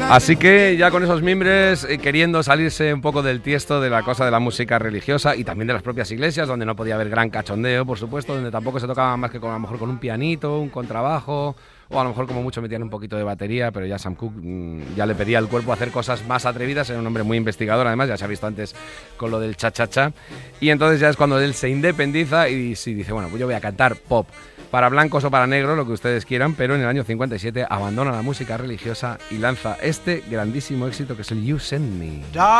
Así que ya con esos mimbres, queriendo salirse un poco del tiesto de la cosa de la música religiosa y también de las propias iglesias, donde no podía haber gran cachondeo, por supuesto, donde tampoco se tocaba más que a lo mejor con un pianito, un contrabajo, o a lo mejor como mucho metían un poquito de batería, pero ya Sam Cooke ya le pedía al cuerpo hacer cosas más atrevidas. Era un hombre muy investigador, además, ya se ha visto antes con lo del cha-cha-cha, y entonces ya es cuando él se independiza y sí dice, bueno, pues yo voy a cantar pop para blancos o para negros, lo que ustedes quieran, pero en el año 57 abandona la música religiosa y lanza este grandísimo éxito que es el You Send Me.